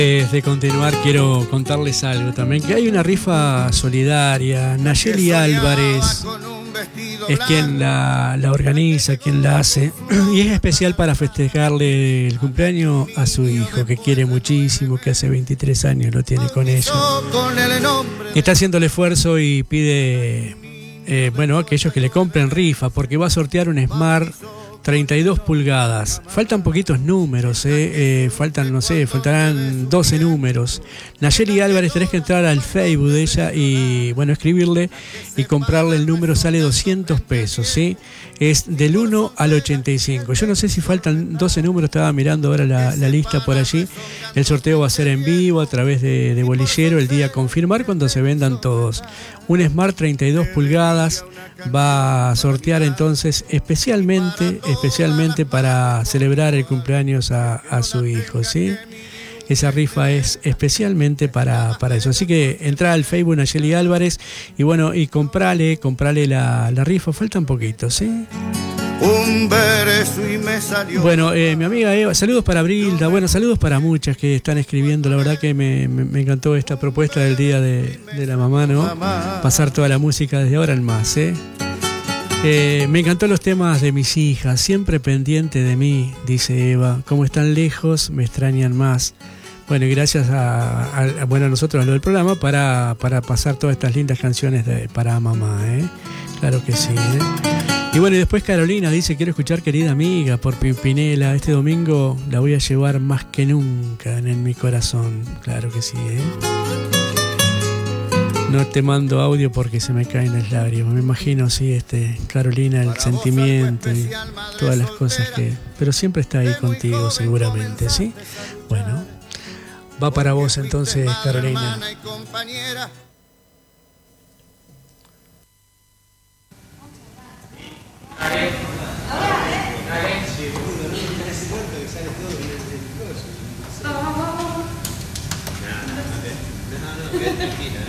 Antes de continuar, quiero contarles algo también, que hay una rifa solidaria. Nayeli Álvarez es quien la organiza, quien la hace, y es especial para festejarle el cumpleaños a su hijo, que quiere muchísimo, que hace 23 años lo tiene con ella. Está haciendo el esfuerzo y pide, a aquellos que le compren rifa, porque va a sortear un Smart 32 pulgadas. Faltan poquitos números, faltarán 12 números. Nayeli Álvarez, tenés que entrar al Facebook de ella y, escribirle y comprarle el número, sale 200 pesos, ¿sí? Es del 1 al 85. Yo no sé si faltan 12 números, estaba mirando ahora la lista por allí. El sorteo va a ser en vivo a través de Bolillero el día a confirmar cuando se vendan todos. Un Smart 32 pulgadas va a sortear entonces especialmente para celebrar el cumpleaños a su hijo, ¿sí? Esa rifa es especialmente para eso. Así que entra al Facebook Nayeli Álvarez y comprale la rifa. Faltan poquitos, ¿sí? Un verso y me salió. Mi amiga Eva, saludos para Brilda, saludos para muchas que están escribiendo. La verdad que me encantó esta propuesta del día de la mamá, ¿no? Pasar toda la música desde ahora en más, ¿eh? Me encantó los temas de mis hijas, siempre pendiente de mí, dice Eva. Como están lejos, me extrañan más. Bueno, y gracias a nosotros, a lo del programa, para pasar todas estas lindas canciones para mamá, ¿eh? Claro que sí, ¿eh? Y después Carolina dice: quiero escuchar Querida Amiga por Pimpinela. Este domingo la voy a llevar más que nunca en mi corazón. Claro que sí, ¿eh? No te mando audio porque se me caen las lágrimas. Me imagino, sí, Carolina, el sentimiento y todas las cosas que... Pero siempre está ahí contigo, seguramente, ¿sí? Bueno, va para vos entonces, Carolina. No, tranquila.